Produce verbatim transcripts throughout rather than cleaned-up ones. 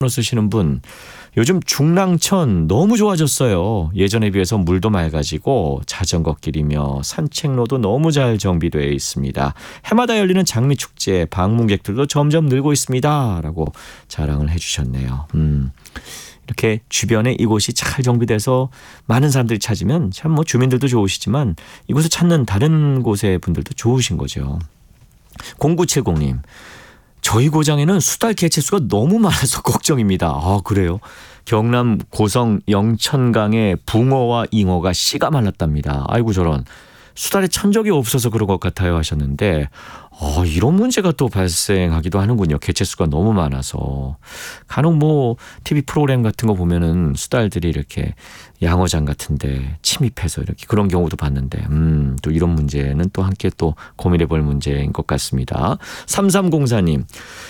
쓰시는 분, 요즘 중랑천 너무 좋아졌어요. 예전에 비해서 물도 맑아지고 자전거 길이며 산책로도 너무 잘 정비되어 있습니다. 해마다 열리는 장미축제 방문객들도 점점 늘고 있습니다. 라고 자랑을 해주셨네요. 음, 이렇게 주변에 이곳이 잘 정비돼서 많은 사람들이 찾으면 참 뭐 주민들도 좋으시지만 이곳을 찾는 다른 곳의 분들도 좋으신 거죠. 공구칠공님. 저희 고장에는 수달 개체수가 너무 많아서 걱정입니다. 아, 그래요? 경남 고성 영천강에 붕어와 잉어가 씨가 말랐답니다. 아이고 저런. 수달에 천 적이 없어서 그런 것 같아요 하셨는데 어, 이런 문제가 또 발생하기도 하는군요. 개체수가 너무 많아서. 간혹 뭐 티비 프로그램 같은 거 보면은 수달들이 이렇게 양어장 같은데 침입해서 이렇게 그런 경우도 봤는데 음, 또 이런 문제는 또 함께 또 고민해 볼 문제인 것 같습니다. 삼삼공사님.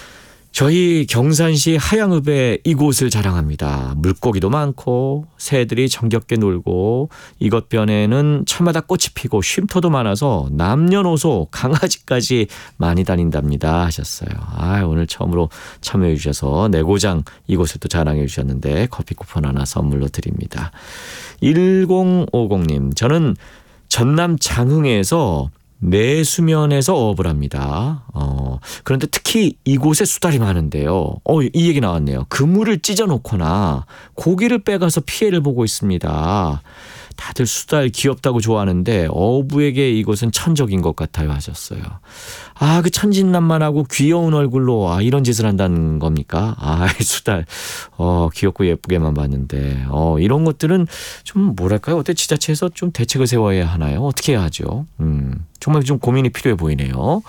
저희 경산시 하양읍에 이곳을 자랑합니다. 물고기도 많고 새들이 정겹게 놀고 이것변에는 철마다 꽃이 피고 쉼터도 많아서 남녀노소 강아지까지 많이 다닌답니다 하셨어요. 아, 오늘 처음으로 참여해 주셔서 내 고장 이곳을 또 자랑해 주셨는데 커피 쿠폰 하나 선물로 드립니다. 일공오공님. 저는 전남 장흥에서 내수면에서 어업을 합니다. 어, 그런데 특히 이곳에 수달이 많은데요. 어, 이 얘기 나왔네요. 그물을 찢어놓거나 고기를 빼가서 피해를 보고 있습니다. 다들 수달 귀엽다고 좋아하는데 어부에게 이곳은 천적인 것 같아요 하셨어요. 아, 그 천진난만하고 귀여운 얼굴로 아, 이런 짓을 한다는 겁니까? 아, 수달 어, 귀엽고 예쁘게만 봤는데 어, 이런 것들은 좀 뭐랄까요? 어때 지자체에서 좀 대책을 세워야 하나요? 어떻게 해야 하죠? 음, 정말 좀 고민이 필요해 보이네요.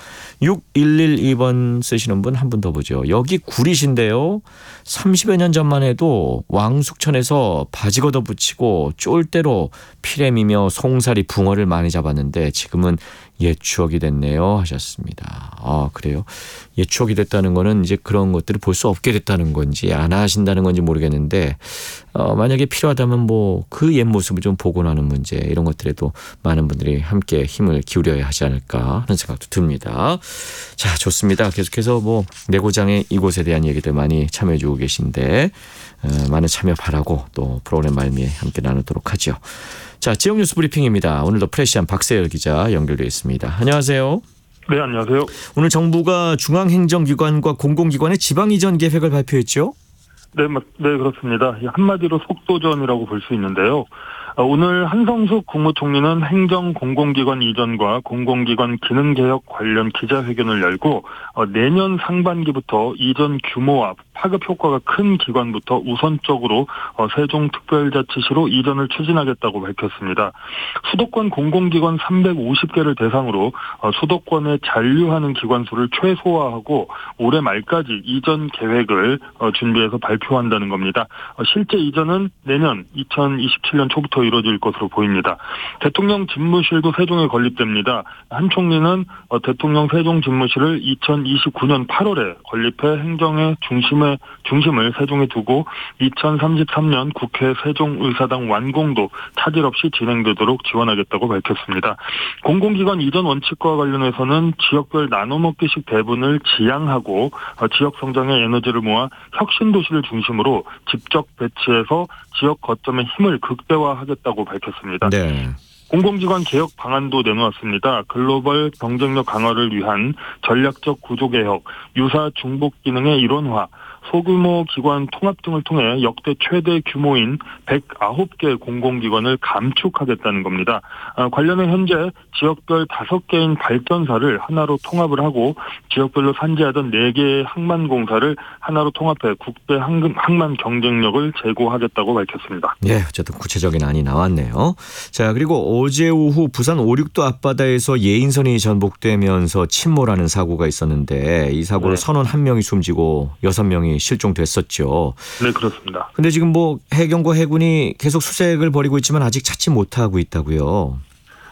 육일일이 번 쓰시는 분 한 분 더 보죠. 여기 구리신데요. 삼십여 년 전만 해도 왕숙천에서 바지 걷어붙이고 쫄대로 피레미며 송사리 붕어를 많이 잡았는데 지금은 옛 추억이 됐네요 하셨습니다. 아, 그래요? 옛 추억이 됐다는 거는 이제 그런 것들을 볼 수 없게 됐다는 건지 안 하신다는 건지 모르겠는데 어, 만약에 필요하다면 뭐 그 옛 모습을 좀 복원하는 문제 이런 것들에도 많은 분들이 함께 힘을 기울여야 하지 않을까 하는 생각도 듭니다. 자, 좋습니다. 계속해서 뭐 내고장의 이곳에 대한 얘기들 많이 참여해 주고 계신데 어, 많은 참여 바라고 또 프로그램 말미에 함께 나누도록 하죠. 자, 지역 뉴스 브리핑입니다. 오늘도 프레시안 박세열 기자 연결되어 있습니다. 안녕하세요. 네, 안녕하세요. 오늘 정부가 중앙행정기관과 공공기관의 지방 이전 계획을 발표했죠? 네, 네, 그렇습니다. 한마디로 속도전이라고 볼 수 있는데요. 오늘 한성숙 국무총리는 행정 공공기관 이전과 공공기관 기능개혁 관련 기자회견을 열고 내년 상반기부터 이전 규모와 파급 효과가 큰 기관부터 우선적으로 세종특별자치시로 이전을 추진하겠다고 밝혔습니다. 수도권 공공기관 삼백오십 개를 대상으로 수도권에 잔류하는 기관 수를 최소화하고 올해 말까지 이전 계획을 준비해서 발표한다는 겁니다. 실제 이전은 내년 이천이십칠 년 초부터 이루어질 것으로 보입니다. 대통령 집무실도 세종에 건립됩니다. 한 총리는 대통령 세종 집무실을 이천이십구 년 팔월에 건립해 행정의 중심에, 중심을 세종에 두고 이천삼십삼 년 국회 세종의사당 완공도 차질 없이 진행되도록 지원하겠다고 밝혔습니다. 공공기관 이전 원칙과 관련해서는 지역별 나눠먹기식 배분을 지양하고 지역 성장에 에너지를 모아 혁신도시를 중심으로 직접 배치해서 지역 거점의 힘을 극대화하겠다고 밝혔습니다. 네. 공공기관 개혁 방안도 내놓았습니다. 글로벌 경쟁력 강화를 위한 전략적 구조개혁, 유사 중복 기능의 일원화, 소규모 기관 통합 등을 통해 역대 최대 규모인 백구 개 공공기관을 감축하겠다는 겁니다. 관련해 현재 지역별 다섯 개인 발전사를 하나로 통합을 하고 지역별로 산재하던 네 개의 항만공사를 하나로 통합해 국제 항만 경쟁력을 제고하겠다고 밝혔습니다. 네, 어쨌든 구체적인 안이 나왔네요. 자, 그리고 어제 오후 부산 오륙도 앞바다에서 예인선이 전복되면서 침몰하는 사고가 있었는데 이 사고로 네. 선원 한 명이 숨지고 여섯 명이 실종됐었죠. 네, 그렇습니다. 근데 지금 뭐 해경과 해군이 계속 수색을 벌이고 있지만 아직 찾지 못하고 있다고요.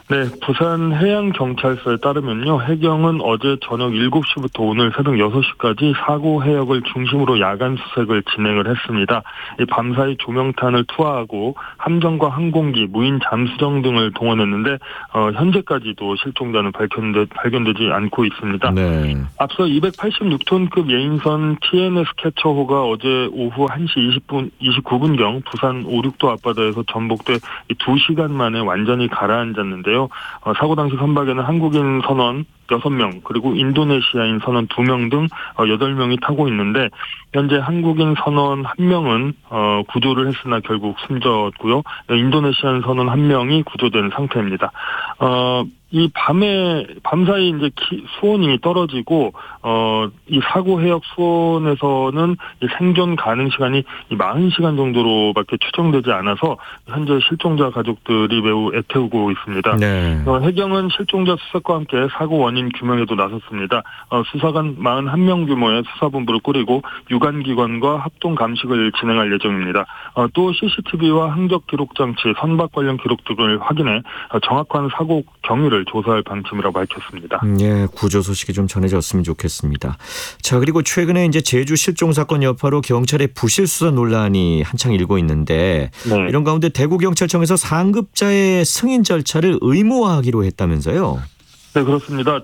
네, 부산 해양경찰서에 따르면요, 해경은 어제 저녁 일곱 시부터 오늘 새벽 여섯 시까지 사고 해역을 중심으로 야간 수색을 진행을 했습니다. 이 밤사이 조명탄을 투하하고 함정과 항공기, 무인 잠수정 등을 동원했는데 어, 현재까지도 실종자는 발견되, 발견되지 않고 있습니다. 네. 앞서 이백팔십육 톤급 예인선 티엔에스 캐처호가 어제 오후 한 시 이십 분, 이십구 분경 부산 오륙도 앞바다에서 전복돼 두 시간 만에 완전히 가라앉았는데요. 어, 사고 당시 선박에는 한국인 선원 여섯 명 그리고 인도네시아인 선원 두 명 등 여덟 명이 타고 있는데 현재 한국인 선원 한 명은 어, 구조를 했으나 결국 숨졌고요. 인도네시아인 선원 한 명이 구조된 상태입니다. 어, 이 밤에 밤사이 이제 기, 수온이 떨어지고 어, 이 사고 해역 수온에서는 이 생존 가능 시간이 이 사십 시간 정도로밖에 추정되지 않아서 현재 실종자 가족들이 매우 애태우고 있습니다. 네. 어, 해경은 실종자 수색과 함께 사고 원인 규명에도 나섰습니다. 어, 수사관 사십일 명 규모의 수사본부를 꾸리고 유관기관과 합동 감식을 진행할 예정입니다. 어, 또 씨씨티비와 항적 기록 장치, 선박 관련 기록 등을 확인해 어, 정확한 사고 경위를 조사할 방침이라고 밝혔습니다. 예, 구조 소식이 좀 전해졌으면 좋겠습니다. 자, 그리고 최근에 이제 제주 실종 사건 여파로 경찰의 부실 수사 논란이 한창 일고 있는데 네. 이런 가운데 대구경찰청에서 상급자의 승인 절차를 의무화하기로 했다면서요? 네, 그렇습니다.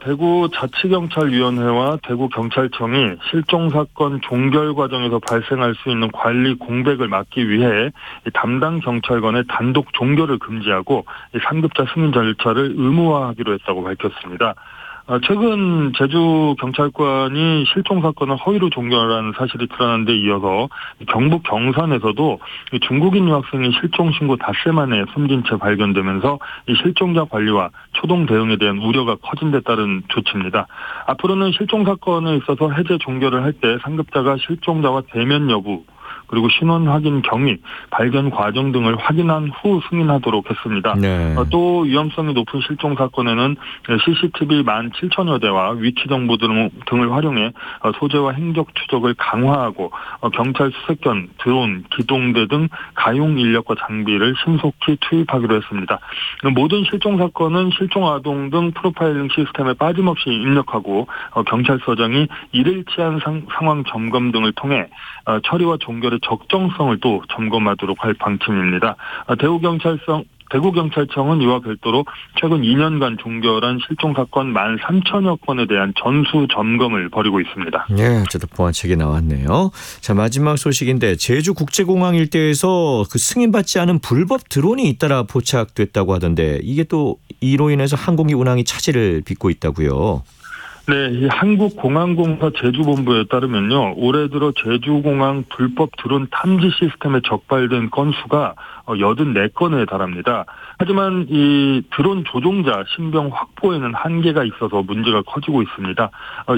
대구자치경찰위원회와 대구경찰청이 실종사건 종결 과정에서 발생할 수 있는 관리 공백을 막기 위해 담당 경찰관의 단독 종결을 금지하고 상급자 승인 절차를 의무화하기로 했다고 밝혔습니다. 최근 제주 경찰관이 실종 사건을 허위로 종결한 사실이 드러난 데 이어서 경북 경산에서도 중국인 유학생이 실종 신고 닷새 만에 숨진 채 발견되면서 이 실종자 관리와 초동 대응에 대한 우려가 커진 데 따른 조치입니다. 앞으로는 실종 사건에 있어서 해제 종결을 할 때 상급자가 실종자와 대면 여부 그리고 신원 확인 경위, 발견 과정 등을 확인한 후 승인하도록 했습니다. 네. 또 위험성이 높은 실종 사건에는 씨씨티비 만 칠천여 대와 위치 정보 등을 활용해 소재와 행적 추적을 강화하고 경찰 수색견, 드론, 기동대 등 가용 인력과 장비를 신속히 투입하기로 했습니다. 모든 실종 사건은 실종 아동 등 프로파일링 시스템에 빠짐없이 입력하고 경찰서장이 일일치한 상황 점검 등을 통해 처리와 종결의 적정성을 또 점검하도록 할 방침입니다. 대구경찰청 대구경찰청은 이와 별도로 최근 이 년간 종결한 실종사건 만 삼천여 건에 대한 전수 점검을 벌이고 있습니다. 네, 어쨌든 보완책이 나왔네요. 자, 마지막 소식인데 제주국제공항 일대에서 그 승인받지 않은 불법 드론이 잇따라 포착됐다고 하던데 이게 또 이로 인해서 항공기 운항이 차질을 빚고 있다고요. 네, 이 한국공항공사 제주본부에 따르면요, 올해 들어 제주공항 불법 드론 탐지 시스템에 적발된 건수가 팔십사 건에 달합니다. 하지만 이 드론 조종자 신병 확보에는 한계가 있어서 문제가 커지고 있습니다.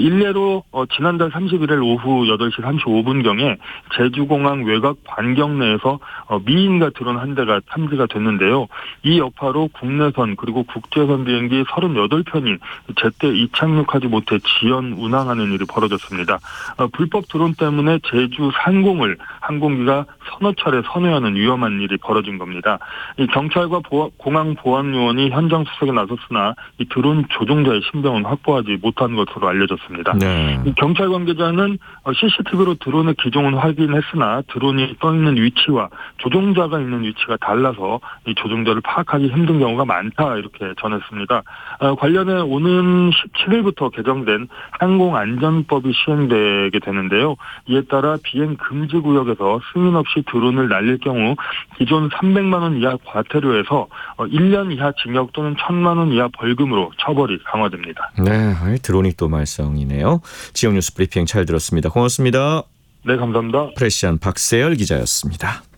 일례로 지난달 삼십일일 오후 여덟 시 삼십오 분경에 제주공항 외곽 반경 내에서 미인가 드론 한 대가 탐지가 됐는데요. 이 여파로 국내선 그리고 국제선 비행기 삼십팔 편이 제때 이착륙하지 못해 지연 운항하는 일이 벌어졌습니다. 불법 드론 때문에 제주 상공을 항공기가 서너 차례 선회하는 위험한 일이 벌어진 겁니다. 이 경찰과 보안, 공항 보안요원이 현장 수색에 나섰으나 이 드론 조종자의 신병은 확보하지 못한 것으로 알려졌습니다. 네. 이 경찰 관계자는 씨씨티비로 드론의 기종은 확인했으나 드론이 떠 있는 위치와 조종자가 있는 위치가 달라서 이 조종자를 파악하기 힘든 경우가 많다 이렇게 전했습니다. 어, 관련해 오는 십칠일부터 개정된 항공안전법이 시행되게 되는데요. 이에 따라 비행 금지 구역에서 승인 없이 드론을 날릴 경우 기존 삼백만 원 이하 과태료에서 일 년 이하 징역 또는 천만 원 이하 벌금으로 처벌이 강화됩니다. 네, 드론이 또 말썽이네요. 지역 뉴스 브리핑 잘 들었습니다. 고맙습니다. 네, 감사합니다. 프레시안 박세열 기자였습니다.